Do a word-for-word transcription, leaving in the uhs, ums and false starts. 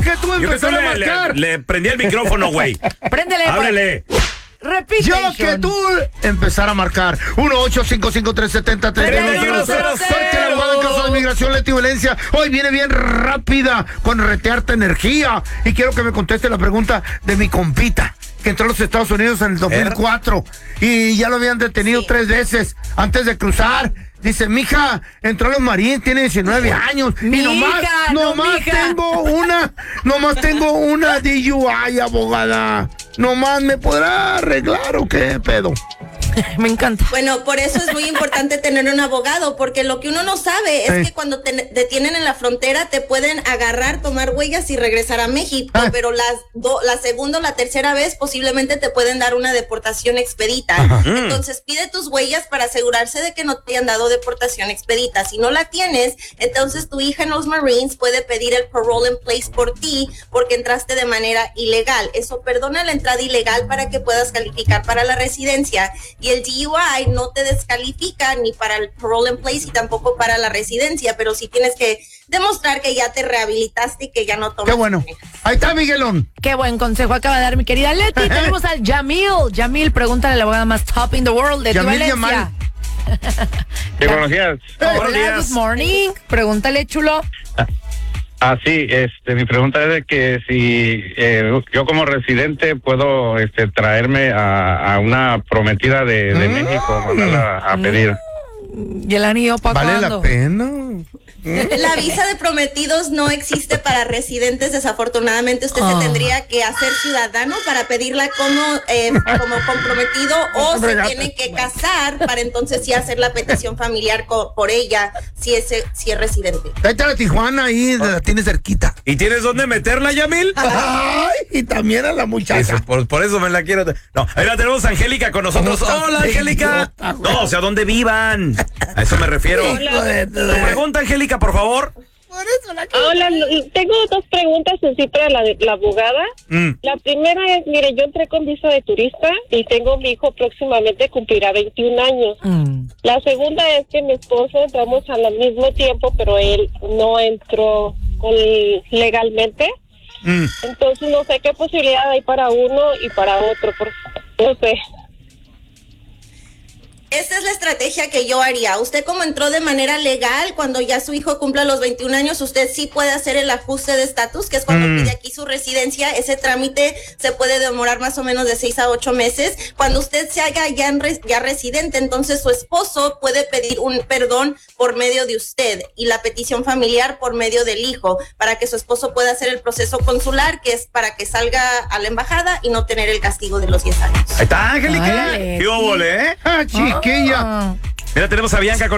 que tú empezar a marcar. Le, le prendí el micrófono, güey. Préndele. Ábrele. Repite. Yo que tú empezar a marcar. uno ocho cinco cinco tres siete tres uno cero. Porque la abogada en caso de inmigración, leti y violencia hoy viene bien rápida con retearte energía. Y quiero que me conteste la pregunta de mi compita, que entró a los Estados Unidos en el dos mil cuatro y ya lo habían detenido sí. tres veces antes de cruzar. Dice, mija, entró a los Marines, tiene diecinueve años. Mi y nomás, hija, nomás no, mija. tengo una, nomás tengo una D U I, abogada. Nomás, ¿me podrá arreglar o qué pedo? Me encanta. Bueno, por eso es muy importante tener un abogado, porque lo que uno no sabe es sí. que cuando te detienen en la frontera te pueden agarrar, tomar huellas y regresar a México, ah. pero las do, la segunda o la tercera vez posiblemente te pueden dar una deportación expedita. Ajá. Entonces pide tus huellas para asegurarse de que no te hayan dado deportación expedita. Si no la tienes, entonces tu hija en los Marines puede pedir el parole in place por ti porque entraste de manera ilegal. Eso perdona la entrada ilegal para que puedas calificar para la residencia. Y el D U I no te descalifica ni para el parole in place y tampoco para la residencia, pero sí tienes que demostrar que ya te rehabilitaste y que ya no tomas. Qué bueno. Ahí está, Miguelón. Qué buen consejo acaba de dar mi querida Leti. Tenemos al Yamil. Yamil, pregúntale a la abogada más top in the world de Yamil Valencia. Yamal. Sí, buenos días. Hola, Buenos días. good morning. Pregúntale, chulo. Ah, sí, este, mi pregunta es de que si eh, yo como residente puedo este, traerme a, a una prometida de, de Mm. México, mandarla a pedir. ¿Y el anillo para ¿Vale cuándo? la pena? La visa de prometidos no existe para residentes, desafortunadamente. Usted Oh. se tendría que hacer ciudadano para pedirla como, eh, como comprometido, o se tiene que casar para entonces sí hacer la petición familiar co- por ella, si es, si es residente. Ahí está la Tijuana, ahí la tiene cerquita. ¿Y tienes dónde meterla, Yamil? Ay, y también a la muchacha. Eso, por, por eso me la quiero. No, ahí la tenemos a Angélica con nosotros. ¿Cómo estás, Hola, Angélica. idiota, güey? No, o sea, ¿dónde vivan? A eso me refiero. Hijo de tu- Pregunta, Angélica, por favor. Por eso la quiero. Hola, tengo dos preguntas en sí para la, la abogada. Mm. La primera es, mire, yo entré con visa de turista y tengo mi hijo próximamente cumplirá veintiún años. Mm. La segunda es que mi esposo entramos al mismo tiempo, pero él no entró con, legalmente. Mm. Entonces no sé qué posibilidad hay para uno y para otro. Por, no sé. Esta es la estrategia que yo haría. Usted, como entró de manera legal, cuando ya su hijo cumpla los veintiún años, usted sí puede hacer el ajuste de estatus, que es cuando Mm. pide aquí su residencia. Ese trámite se puede demorar más o menos de seis a ocho meses. Cuando usted se haga ya, en res- ya residente, entonces su esposo puede pedir un perdón por medio de usted y la petición familiar por medio del hijo, para que su esposo pueda hacer el proceso consular, que es para que salga a la embajada y no tener el castigo de los diez años. Ahí está, Angélica. Ay, ¿Qué óvole, eh? Ah, chiquilla. Ah. Mira, tenemos a Bianca con